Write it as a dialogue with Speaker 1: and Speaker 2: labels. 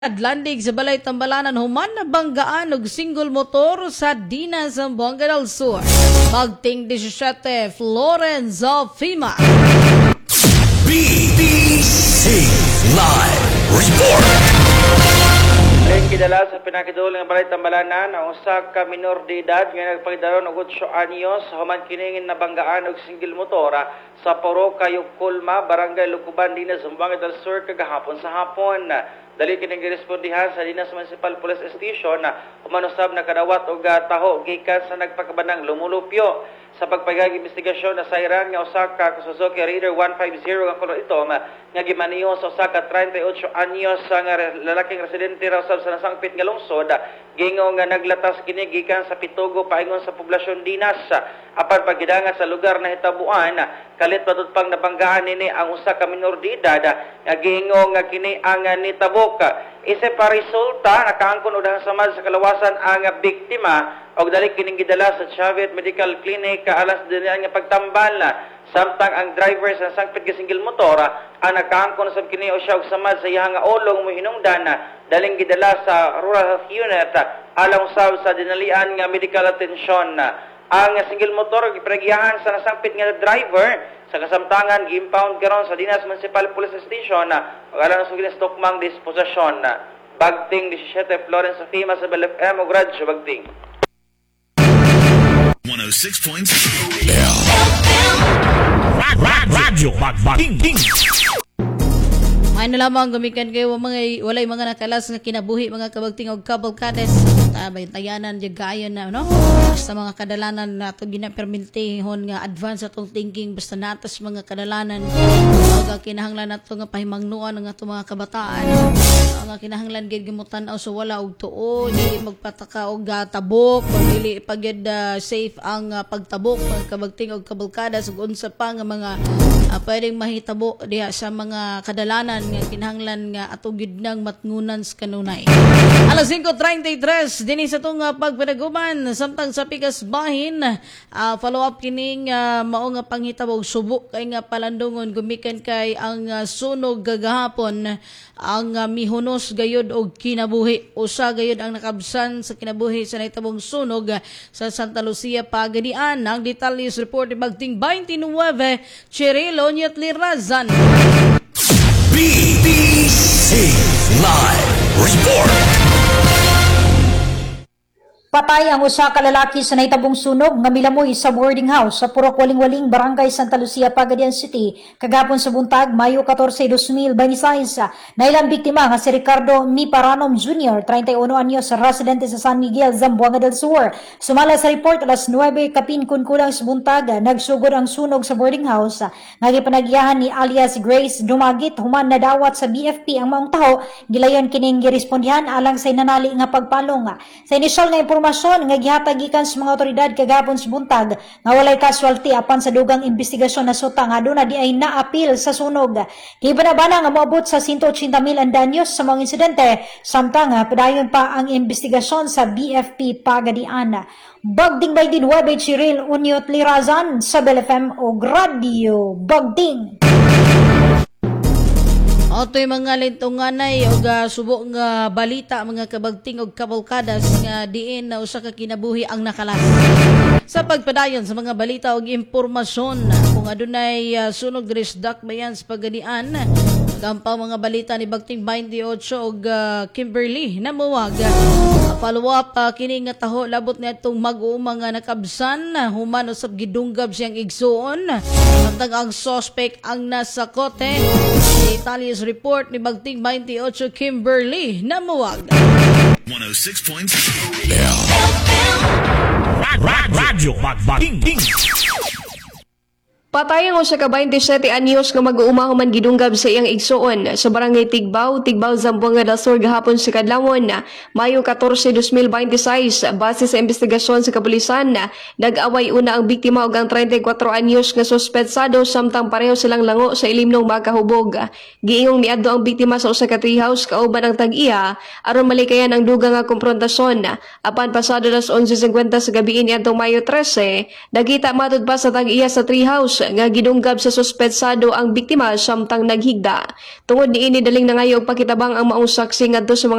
Speaker 1: Adlandig sa Balay Tambalanan human na banggaan og single motor sa Dinas Zamboanga del Sur. Magting 17 Florence Fima.
Speaker 2: BBC Live Report.
Speaker 3: Ayon gidala sa pinakidul ng Balay Tambalanan ang usa ka minor de edad nga nagpagidaron og 8 anyos human kiningin na banggaan og single motora sa Poro Kayo Kulma, Barangay Lukuban, Dinas Zamboanga del Sur kagahapon sa hapon. Dali kining girespondihan sa Dinas Municipal Police Station na umanusab na kadawat og taho gikan sa nagpakabanang lumulupyo. Sa pagpagag investigasyon na sayran nga usa ka Suzuki Raider 150 nga kolor itom nga gimaniho sa usa ka 38 anyos nga lalaking residente raw sa nasangpit nga lungsod gingo nga naglatas kini gikan sa Pitugo paingon sa poblasyon Dinas. Apan paggidangan sa lugar na hitabuan kalit padud pang nabanggaan nini ang usa ka minor de edad nga gingo nga kini ang nitabok. Isa pa resulta nakaangkon og samad sa kalawasan ang biktima og dali kining gidala sa Chavez Medical Clinic alas din nga pagtambal samtang ang driver sa sangpit nga single motor ang nakaangkon sa kini o siya og samad sa iyang ulong mohinungdan daling gidala sa Rural Health Unit alang usab sa dinalian nga medical attention. Ang single motor gipragyahan sa nasangpit nga driver sa kasamtangan gi-impound karon sa Dinas Municipal Police Station ug alang sa ginastokmang disposisyon. Bagting 17 Florence Fima sa BLFM ug radyo Bagting
Speaker 2: 106.7 Radyo Bagting.
Speaker 1: May na lamang gumikan kayo mga walay mga nakalas nga kinabuhi mga kabagting og kabalkades tayanan di gayon na no basta mga kadalanan nato ginapermintihon nga advance atong thinking basta natas mga kadalanan og kinahanglan nato nga pahimangnuan nga ato mga kabataan nga kinahanglan gid gimutan-aw so wala og tuo dili magpataka og tabok dili pagyud safe ang pagtabok mga kabagting og kabalkadas ug unsa pa nga mga pwedeng mahitabo diha sa mga kadalanan nga kinahanglan nga ato gid nang matngunan sa kanunay. Alas 5:33 dinhi sa tong pagpanaguman samtang sa pikas bahin follow up kining mao nga panghitabo og subo kay nga palandungon gumikan kay ang sunog gagahapon ang mihunos gayud og kinabuhi usa gayud ang nakabsan sa kinabuhi sa nahitabong sunog sa Santa Lucia Pagadian. Ang detalles report ni Bagting 29 Chirilo Lirazan.
Speaker 2: BBC Live Report.
Speaker 4: Patay ang usa ka lalaki sa nahitabong sunog nga milamoy sa boarding house sa Purok Waling-Waling, Barangay Santa Lucia, Pagadian City. Kagapon sa buntag, Mayo 14, 2026. Nailang biktima nga si Ricardo Miparanom Jr., 31 anyos, residente sa San Miguel, Zamboanga del Sur. Sumala sa report alas 9 kapin kulang sa buntag, nagsugod ang sunog sa boarding house. Nagipanagyahan ni alias Grace Dumagit, human nadawat sa BFP ang maong taho, gilayon kining girespondihan alang sa inanali nga pagpalong. Sa inisyal nga impormasyon nga gihatag gikan sa mga otoridad kagapon sa buntag nga walay casualty apan sa dugang investigasyon na suta nga aduna di ay naapil sa sunog. Gibanabana nga moabot sa 180,000 ang danyos sa mga insidente samtang padayon pa ang investigasyon sa BFP Pagadian. Bagding by din Webe Chiril Unyot Lirazan sa BLFM o Radio Bagding.
Speaker 1: Otoy mga lintunganay og subo nga balita mga kabagting og kabalkadas nga diin na usa ka kinabuhi ang nakalas. Sa pagpadayon sa mga balita og impormasyon kung adunay sunog diri sa Dakbayan sa Pagadian, gampaw mga balita ni Bagting 28 og Kimberly namuwag. Follow up kini nga taho labot na itong mag-uuma nga nakabsan human usab gidunggab siyang igsuon samtang ang suspect ang nasa kote. Italia's report ni Bagting 28 Kimberly namuwag
Speaker 2: 106.7 Radyo Bagting.
Speaker 5: Patay ang usa ka 27 anyos nga mag-uuma human gidunggab sa iyang igsuon sa barangay Tigbaw, Zamboanga del Sur gahapon sa kadlawon, Mayo 14, 2026. Base sa investigasyon sa kapulisan, nag-away una ang biktima ug ang 34 anyos nga suspetsado samtang pareho silang lango sa ilimnong makahubog. Giingong miadto ang biktima sa usa ka treehouse kauban ang tag-iya aron malikayan ang dugang nga komprontasyon. Apan pasado las 11:50 sa gabi niadtong Mayo 13, nagita matud pa sa tag-iya sa treehouse nga gidunggab sa suspetsado ang biktima samtang naghigda. Tungod niini daling nangayo og pakitabang ang maong saksi ngadto sa mga